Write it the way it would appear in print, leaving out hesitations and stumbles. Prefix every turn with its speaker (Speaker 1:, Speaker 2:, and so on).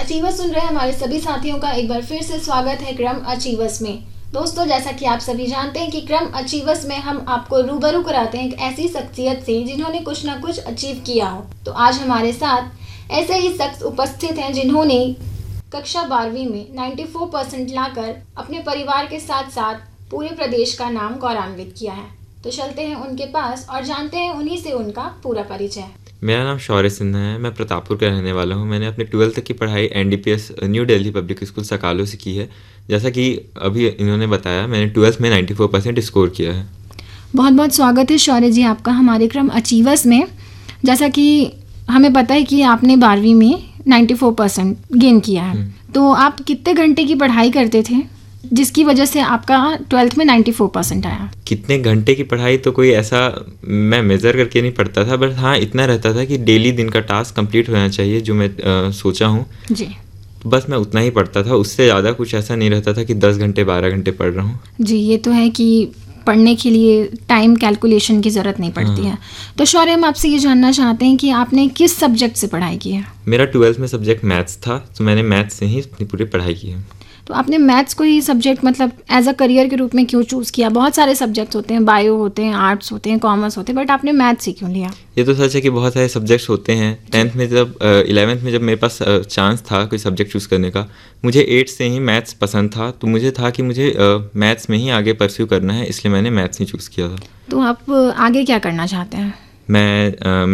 Speaker 1: Achievers सुन रहे हमारे सभी साथियों का एक बार फिर से स्वागत है क्रम अचीवर्स में। दोस्तों, जैसा कि आप सभी जानते हैं कि क्रम अचीवर्स में हम आपको रूबरू कराते हैं एक ऐसी शख्सियत से जिन्होंने कुछ ना कुछ अचीव किया हो। तो आज हमारे साथ ऐसे ही शख्स उपस्थित हैं जिन्होंने कक्षा 12वीं में 94% लाकर अपने परिवार के साथ साथ पूरे प्रदेश का नाम गौरवान्वित किया है। तो चलते हैं उनके पास और जानते हैं उन्हीं से उनका पूरा परिचय।
Speaker 2: मेरा नाम शौर्य सिन्हा है। मैं प्रतापपुर का रहने वाला हूँ। मैंने अपने 12th तक की पढ़ाई NDPS new Delhi public school सकालो से की है। जैसा कि अभी इन्होंने बताया, मैंने 12th में 94% स्कोर किया है।
Speaker 1: बहुत बहुत स्वागत है शौर्य जी आपका हमारे क्रम अचीवर्स में। जैसा कि हमें पता है कि आपने 12वीं में 94% गेन किया है, तो आप कितने घंटे की पढ़ाई करते थे जिसकी वजह से आपका 12th में 94% आया?
Speaker 2: कितने घंटे की पढ़ाई तो कोई ऐसा मैं मेज़र करके नहीं पढ़ता था, बट हाँ इतना रहता था कि डेली दिन का टास्क कंप्लीट होना चाहिए जो मैं सोचा हूँ
Speaker 1: जी।
Speaker 2: बस मैं उतना ही पढ़ता था। उससे ज़्यादा कुछ ऐसा नहीं रहता था कि 10 घंटे 12 घंटे पढ़ रहा हूँ।
Speaker 1: जी, ये तो है कि पढ़ने के लिए टाइम कैलकुलेशन की ज़रूरत नहीं पड़ती है। तो शौर्य, हम आपसे ये जानना चाहते हैं कि आपने किस सब्जेक्ट से पढ़ाई की है?
Speaker 2: मेरा 12th में सब्जेक्ट मैथ्स था, तो मैंने मैथ्स से ही अपनी पूरी पढ़ाई की है।
Speaker 1: तो आपने मैथ्स को ही सब्जेक्ट मतलब एज अ करियर के रूप में क्यों चूज़ किया? बहुत सारे सब्जेक्ट्स होते हैं, बायो होते हैं, आर्ट्स होते हैं, कॉमर्स होते हैं, बट आपने मैथ्स ही क्यों लिया?
Speaker 2: ये तो सच है कि बहुत सारे सब्जेक्ट्स होते हैं। 10th में जब 11th में जब मेरे पास चांस था कोई सब्जेक्ट चूज़ करने का, मुझे 8 से ही मैथ्स पसंद था, तो मुझे था कि मुझे मैथ्स में ही आगे परस्यू करना है, इसलिए मैंने मैथ्स ही चूज़ किया था।
Speaker 1: तो आप आगे क्या करना चाहते हैं?
Speaker 2: मैं